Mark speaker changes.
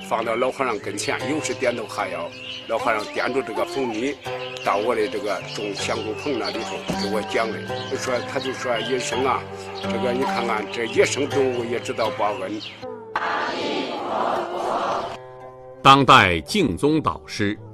Speaker 1: 放到老和尚跟前，有时点头哈腰，老和尚点着这个蜂蜜到我的这个种香菇棚那里头给我讲的，他就说野生啊，这个你看看这野生动物也知道报恩。
Speaker 2: 当代净宗导师、